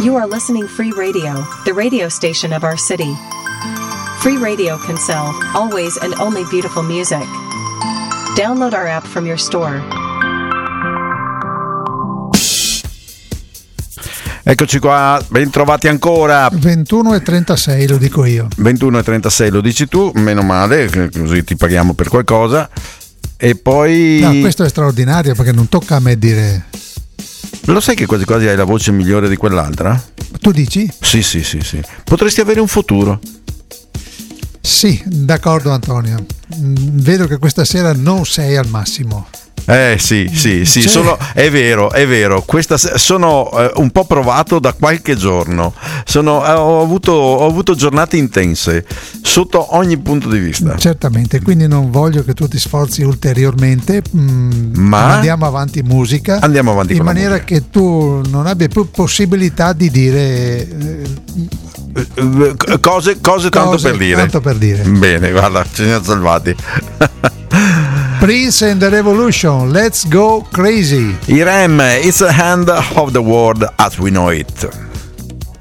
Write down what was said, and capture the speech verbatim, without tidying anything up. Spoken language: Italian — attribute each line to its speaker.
Speaker 1: You are listening Free Radio, the radio station of our city. Free Radio Kinsale, always and only beautiful music. Download our app from your store.
Speaker 2: Eccoci qua, ben trovati ancora.
Speaker 3: ventuno e trentasei lo dico io.
Speaker 2: ventuno e trentasei lo dici tu, meno male, così ti paghiamo per qualcosa. E poi...
Speaker 3: No, questo è straordinario perché non tocca a me dire...
Speaker 2: Lo sai che quasi quasi hai la voce migliore di quell'altra?
Speaker 3: Tu dici?
Speaker 2: Sì, sì, sì, sì. Potresti avere un futuro.
Speaker 3: Sì, d'accordo Antonio. Vedo che questa sera non sei al massimo.
Speaker 2: Eh sì, sì, sì, sono, è vero, è vero. Questa, sono eh, un po' provato da qualche giorno. Sono, eh, ho, avuto, ho avuto giornate intense sotto ogni punto di vista.
Speaker 3: Certamente, quindi non voglio che tu ti sforzi ulteriormente, mm, ma andiamo avanti musica.
Speaker 2: Andiamo avanti
Speaker 3: in maniera musica. Che tu non abbia più possibilità di dire
Speaker 2: eh, cose, cose, tanto
Speaker 3: cose
Speaker 2: per dire.
Speaker 3: Tanto per dire.
Speaker 2: Bene, guarda, ci siamo salvati.
Speaker 3: Prince and the Revolution, Let's Go Crazy.
Speaker 2: I R E M, It's a Hand of the World as We Know It.